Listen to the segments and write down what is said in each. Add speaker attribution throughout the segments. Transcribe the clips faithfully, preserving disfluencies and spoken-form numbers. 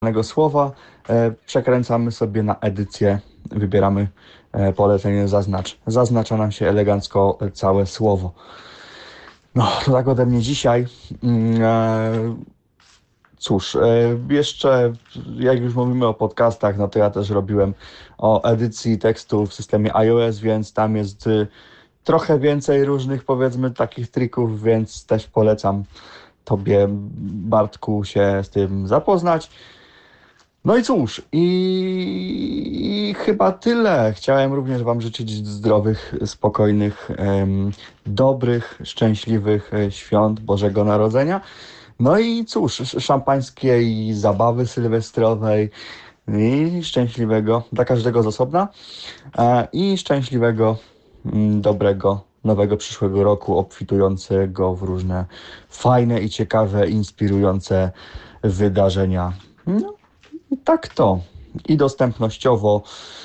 Speaker 1: danego słowa, e, przekręcamy sobie na edycję, wybieramy e, polecenie zaznacz. Zaznacza nam się elegancko e, całe słowo. No, to tak ode mnie dzisiaj. Mm, e, Cóż, e, jeszcze jak już mówimy o podcastach, no to ja też robiłem o edycji tekstu w systemie iOS, więc tam jest y, trochę więcej różnych, powiedzmy, takich trików, więc też polecam Tobie, Bartku, się z tym zapoznać. No i cóż, i, i chyba tyle. Chciałem również Wam życzyć zdrowych, spokojnych, em, dobrych, szczęśliwych e, świąt Bożego Narodzenia. No i cóż, sz- szampańskiej zabawy sylwestrowej i szczęśliwego dla każdego z osobna e, i szczęśliwego, mm, dobrego, nowego przyszłego roku, obfitującego w różne fajne i ciekawe, inspirujące wydarzenia. No i tak to. I dostępnościowo,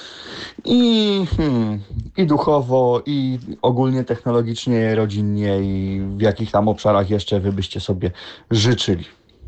Speaker 1: i, hmm, i duchowo, i ogólnie technologicznie, rodzinnie, i w jakich tam obszarach jeszcze wy byście sobie życzyli.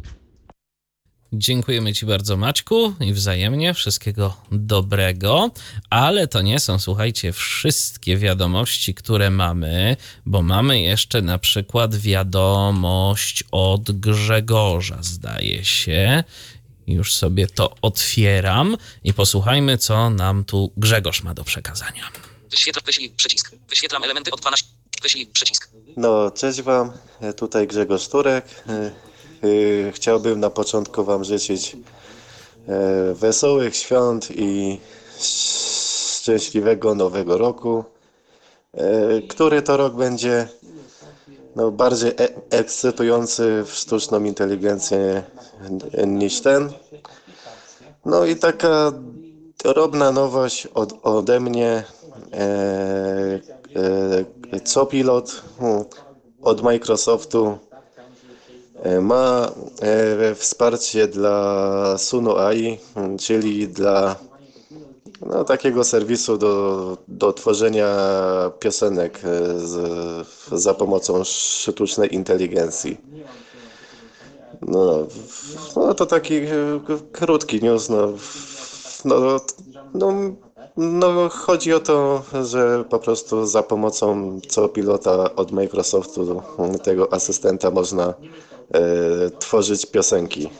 Speaker 2: Dziękujemy Ci bardzo, Maćku, i wzajemnie wszystkiego dobrego, ale to nie są, słuchajcie, wszystkie wiadomości, które mamy, bo mamy jeszcze na przykład wiadomość od Grzegorza, zdaje się. Już sobie to otwieram i posłuchajmy, co nam tu Grzegorz ma do przekazania.
Speaker 3: Wyświetl, wyślij przycisk. Wyświetlam elementy od dwanaście. Wyślij przycisk.
Speaker 4: No, cześć Wam, tutaj Grzegorz Turek. Yy, Chciałbym na początku Wam życzyć e, wesołych świąt i szczęśliwego nowego roku, e, który to rok będzie no, bardziej e- ekscytujący w sztuczną inteligencję niż ten. No i taka drobna nowość od, ode mnie. E, e, Copilot hmm, od Microsoftu e, ma e, wsparcie dla Suno A I, hmm, czyli dla no, takiego serwisu do, do tworzenia piosenek e, z, za pomocą sztucznej inteligencji. No, no to taki e, krótki news. No, no, no, no chodzi o to, że po prostu za pomocą Copilota od Microsoftu, tego asystenta, można e, tworzyć piosenki.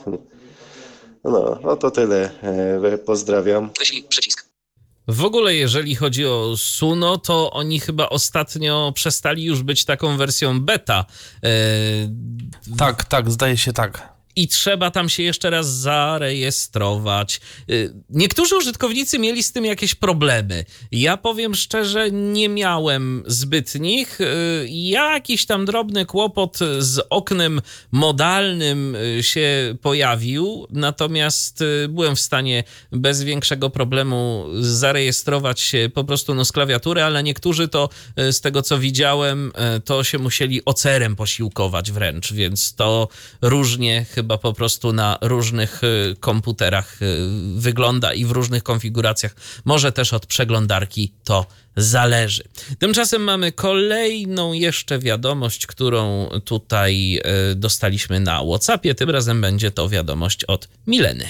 Speaker 4: No, no to tyle. E, pozdrawiam.
Speaker 3: Wyślij przycisk.
Speaker 2: W ogóle, jeżeli chodzi o Suno, to oni chyba ostatnio przestali już być taką wersją beta. Yy,
Speaker 5: Tak, tak, zdaje się tak.
Speaker 2: I trzeba tam się jeszcze raz zarejestrować. Yy, Niektórzy użytkownicy mieli z tym jakieś problemy. Ja powiem szczerze, nie miałem zbytnich. Yy, Jakiś tam drobny kłopot z oknem modalnym yy, się pojawił, natomiast yy, byłem w stanie bez większego problemu zarejestrować się po prostu no, z klawiatury, ale niektórzy to yy, z tego co widziałem, yy, to się musieli ocerem posiłkować wręcz, więc to różnie chyba po prostu na różnych y, komputerach y, wygląda i w różnych konfiguracjach. Może też od przeglądarki to zależy. Tymczasem mamy kolejną jeszcze wiadomość, którą tutaj y, dostaliśmy na WhatsAppie. Tym razem będzie to wiadomość od Mileny.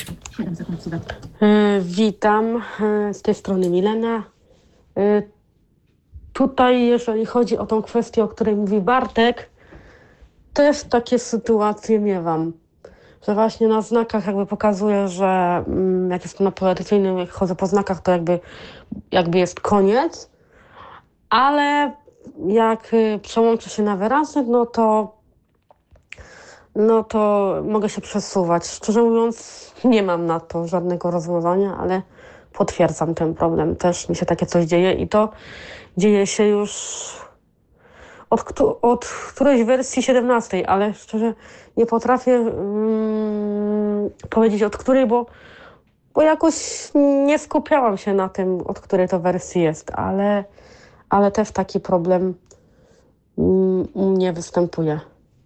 Speaker 6: E, Witam, e, z tej strony Milena. E, Tutaj, jeżeli chodzi o tą kwestię, o której mówi Bartek, też takie sytuacje miewam, że właśnie na znakach jakby pokazuje, że mm, jak jestem na pole edycyjnym, jak chodzę po znakach, to jakby, jakby jest koniec, ale jak y, przełączę się na wyrazy, no to, no to mogę się przesuwać. Szczerze mówiąc, nie mam na to żadnego rozwiązania, ale potwierdzam ten problem. Też mi się takie coś dzieje i to dzieje się już od, któ- od którejś wersji siedemnastej, ale szczerze nie potrafię mm, powiedzieć od której, bo, bo jakoś nie skupiałam się na tym, od której to wersji jest, ale, ale też taki problem mm, u mnie występuje.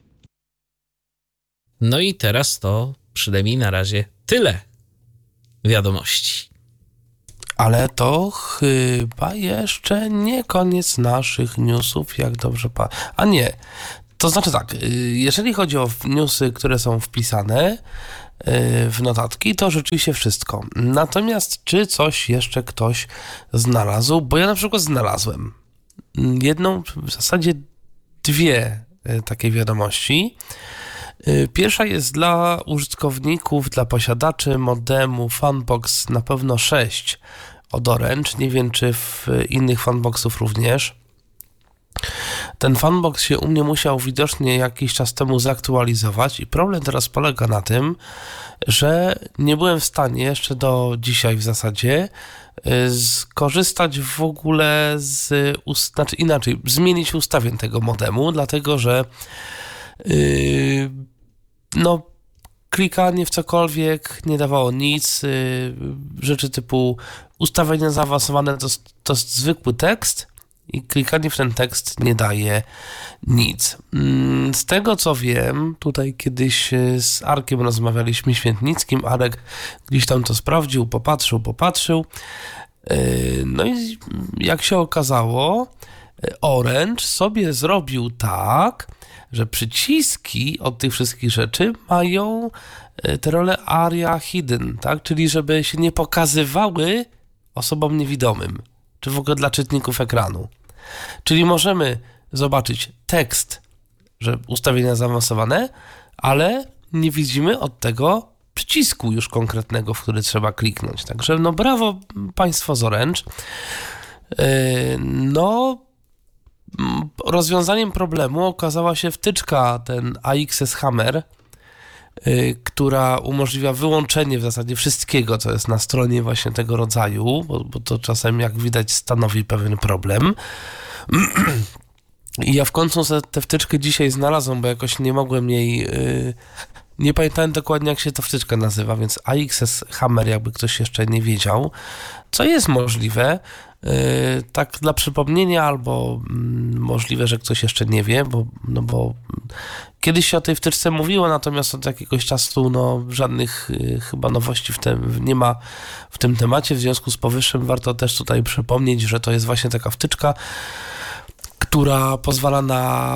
Speaker 2: No i teraz to przynajmniej na razie tyle wiadomości.
Speaker 5: Ale to chyba jeszcze nie koniec naszych newsów, jak dobrze pa... A nie, to znaczy tak, jeżeli chodzi o newsy, które są wpisane, w notatki. To rzeczywiście wszystko. Natomiast czy coś jeszcze ktoś znalazł? Bo ja na przykład znalazłem jedną, w zasadzie dwie takie wiadomości. Pierwsza jest dla użytkowników, dla posiadaczy modemu Funbox na pewno sześć od Orange. Nie wiem, czy w innych Funboxów również. Ten Funbox się u mnie musiał widocznie jakiś czas temu zaktualizować i problem teraz polega na tym, że nie byłem w stanie jeszcze do dzisiaj w zasadzie skorzystać w ogóle z, znaczy inaczej, zmienić ustawień tego modemu, dlatego że yy, no klikanie w cokolwiek nie dawało nic, yy, rzeczy typu ustawienia zaawansowane to, to zwykły tekst i klikanie w ten tekst nie daje nic. Z tego co wiem, tutaj kiedyś z Arkiem rozmawialiśmy Świętnickim, Arek gdzieś tam to sprawdził, popatrzył, popatrzył, no i jak się okazało, Orange sobie zrobił tak, że przyciski od tych wszystkich rzeczy mają te role aria hidden, tak? Czyli żeby się nie pokazywały osobom niewidomym, czy w ogóle dla czytników ekranu. Czyli możemy zobaczyć tekst, że ustawienia zaawansowane, ale nie widzimy od tego przycisku już konkretnego, w który trzeba kliknąć. Także no brawo państwo z Orange. No rozwiązaniem problemu okazała się wtyczka, ten A X S Hammer, która umożliwia wyłączenie w zasadzie wszystkiego, co jest na stronie właśnie tego rodzaju, bo, bo to czasem, jak widać, stanowi pewien problem. I ja w końcu tę wtyczkę dzisiaj znalazłem, bo jakoś nie mogłem jej... Yy, nie pamiętałem dokładnie, jak się ta wtyczka nazywa, więc A X S Hammer, jakby ktoś jeszcze nie wiedział, co jest możliwe. Yy, tak dla przypomnienia, albo yy, możliwe, że ktoś jeszcze nie wie, bo, no bo kiedyś się o tej wtyczce mówiło, natomiast od jakiegoś czasu no, żadnych yy, chyba nowości w tym, nie ma w tym temacie. W związku z powyższym warto też tutaj przypomnieć, że to jest właśnie taka wtyczka, która pozwala na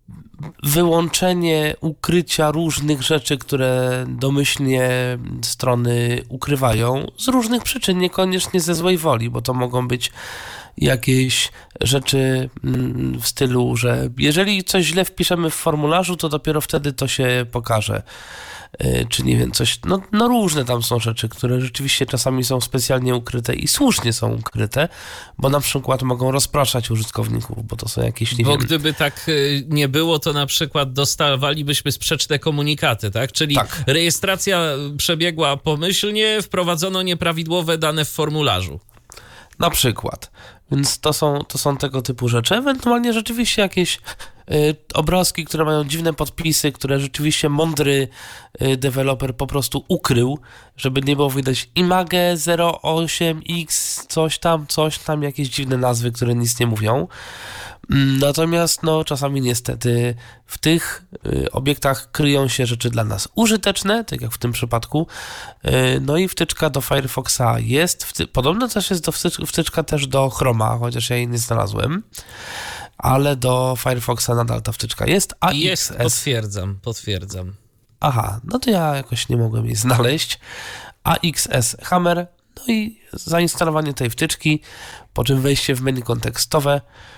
Speaker 5: wyłączenie ukrycia różnych rzeczy, które domyślnie strony ukrywają z różnych przyczyn, niekoniecznie ze złej woli, bo to mogą być jakieś rzeczy w stylu, że jeżeli coś źle wpiszemy w formularzu, to dopiero wtedy to się pokaże. Czy nie wiem, coś, no, no różne tam są rzeczy, które rzeczywiście czasami są specjalnie ukryte i słusznie są ukryte, bo na przykład mogą rozpraszać użytkowników, bo to są jakieś, nie
Speaker 2: Bo
Speaker 5: wiem...
Speaker 2: gdyby tak nie było, to na przykład dostawalibyśmy sprzeczne komunikaty, tak? Czyli
Speaker 5: tak.
Speaker 2: Rejestracja przebiegła pomyślnie, wprowadzono nieprawidłowe dane w formularzu.
Speaker 5: Na przykład. Więc to są, to są tego typu rzeczy. Ewentualnie rzeczywiście jakieś y, obrazki, które mają dziwne podpisy, które rzeczywiście mądry y, deweloper po prostu ukrył, żeby nie było widać Image zero osiem X, coś tam, coś tam, jakieś dziwne nazwy, które nic nie mówią. Natomiast no, czasami niestety w tych y, obiektach kryją się rzeczy dla nas użyteczne, tak jak w tym przypadku. Y, no i wtyczka do Firefoxa jest, wty- podobno też jest do wtycz- wtyczka też do Chroma, chociaż ja jej nie znalazłem, ale do Firefoxa nadal ta wtyczka jest. A
Speaker 2: Jest,
Speaker 5: X S...
Speaker 2: potwierdzam, potwierdzam.
Speaker 5: Aha, no to ja jakoś nie mogłem jej znaleźć. A X S Hammer, no i zainstalowanie tej wtyczki, po czym wejście w menu kontekstowe.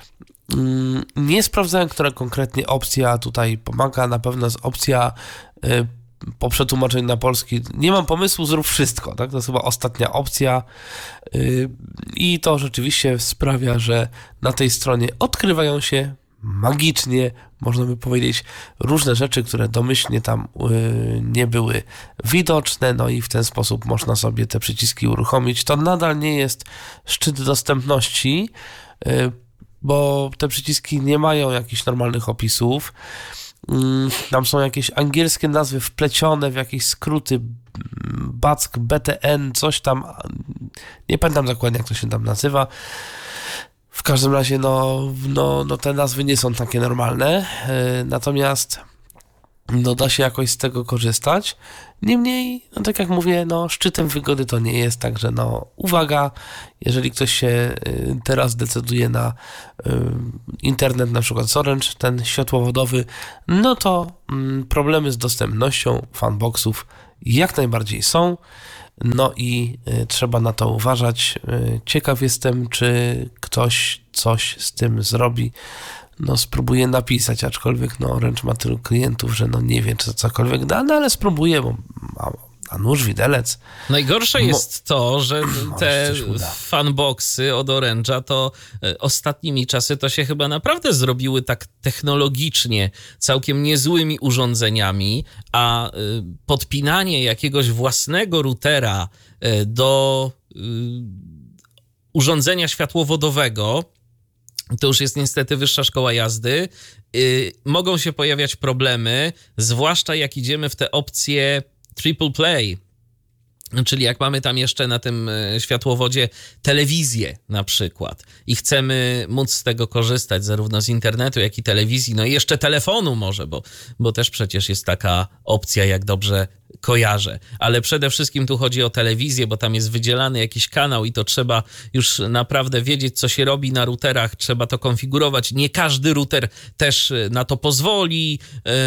Speaker 5: Nie sprawdzałem, która konkretnie opcja tutaj pomaga. Na pewno jest opcja y, po przetłumaczeniu na polski. Nie mam pomysłu, zrób wszystko. Tak? To jest chyba ostatnia opcja. Y, I to rzeczywiście sprawia, że na tej stronie odkrywają się magicznie, można by powiedzieć, różne rzeczy, które domyślnie tam y, nie były widoczne. No i w ten sposób można sobie te przyciski uruchomić. To nadal nie jest szczyt dostępności, y, bo te przyciski nie mają jakichś normalnych opisów. Tam są jakieś angielskie nazwy wplecione w jakieś skróty, Back, B T N, coś tam. Nie pamiętam dokładnie, jak to się tam nazywa. W każdym razie, no, no, no te nazwy nie są takie normalne. Natomiast no, da się jakoś z tego korzystać. Niemniej, no tak jak mówię, no szczytem wygody to nie jest, także no uwaga, jeżeli ktoś się teraz decyduje na y, internet, na przykład z Orange, ten światłowodowy, no to y, problemy z dostępnością Funboxów Jak najbardziej są. No i y, trzeba na to uważać. Y, ciekaw jestem, czy ktoś coś z tym zrobi. No spróbuję napisać, aczkolwiek no Orange ma tylu klientów, że no nie wiem, czy to cokolwiek da, no ale spróbuję, bo a, a nóż, widelec.
Speaker 2: Najgorsze
Speaker 5: Mo-
Speaker 2: jest to, że te
Speaker 5: coś uda.
Speaker 2: fanboxy od Orange'a to e, ostatnimi czasy to się chyba naprawdę zrobiły tak technologicznie całkiem niezłymi urządzeniami, a e, podpinanie jakiegoś własnego routera e, do e, urządzenia światłowodowego to już jest niestety wyższa szkoła jazdy. Yy, mogą się pojawiać problemy, zwłaszcza jak idziemy w te opcje triple play, czyli jak mamy tam jeszcze na tym światłowodzie telewizję na przykład i chcemy móc z tego korzystać zarówno z internetu, jak i telewizji, no i jeszcze telefonu może, bo, bo też przecież jest taka opcja, jak dobrze kojarzę. Ale przede wszystkim tu chodzi o telewizję, bo tam jest wydzielany jakiś kanał i to trzeba już naprawdę wiedzieć, co się robi na routerach, trzeba to konfigurować. Nie każdy router też na to pozwoli.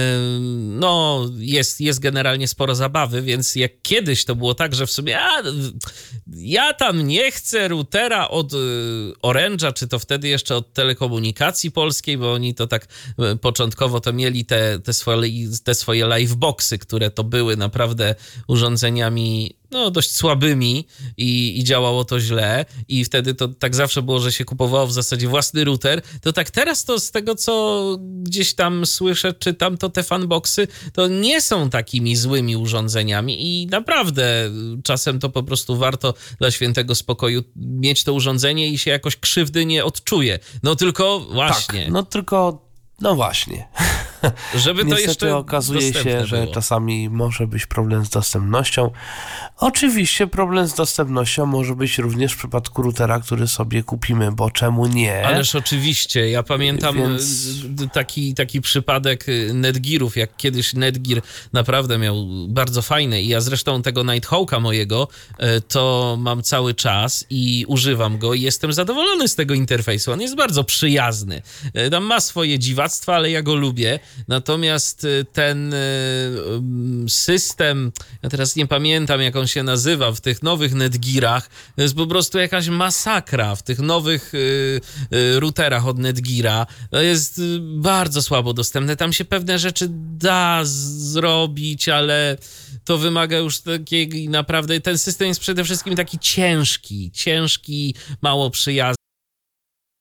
Speaker 2: No, jest, jest generalnie sporo zabawy, więc jak kiedyś to było tak, że w sumie a, ja tam nie chcę routera od Orange'a, czy to wtedy jeszcze od Telekomunikacji Polskiej, bo oni to tak początkowo to mieli te, te, swoje, te swoje liveboxy, które to były naprawdę urządzeniami no, dość słabymi i, i działało to źle i wtedy to tak zawsze było, że się kupowało w zasadzie własny router, to tak teraz to z tego, co gdzieś tam słyszę, czytam, to te fanboxy to nie są takimi złymi urządzeniami i naprawdę czasem to po prostu warto dla świętego spokoju mieć to urządzenie i się jakoś krzywdy nie odczuje. No tylko właśnie.
Speaker 5: Tak, no tylko, no właśnie.
Speaker 2: Żeby to
Speaker 5: Niestety
Speaker 2: jeszcze
Speaker 5: okazuje się,
Speaker 2: dostępne
Speaker 5: że
Speaker 2: było.
Speaker 5: czasami może być problem z dostępnością. Oczywiście problem z dostępnością może być również w przypadku routera, który sobie kupimy, bo czemu nie?
Speaker 2: Ależ oczywiście, ja pamiętam
Speaker 5: Więc-
Speaker 2: y, taki, taki przypadek y, Netgearów, jak kiedyś Netgear naprawdę miał bardzo fajne i ja zresztą tego Nighthawka mojego y, to mam cały czas i używam go i jestem zadowolony z tego interfejsu, on jest bardzo przyjazny, Y, tam ma swoje dziwactwa, ale ja go lubię, natomiast y, ten y, y, system, ja teraz nie pamiętam jak on się nazywa, w tych nowych Netgearach, to jest po prostu jakaś masakra w tych nowych y, y, routerach od Netgeara. To jest y, bardzo słabo dostępne. Tam się pewne rzeczy da z- zrobić, ale to wymaga już takiej naprawdę... Ten system jest przede wszystkim taki ciężki, ciężki, mało przyjazny.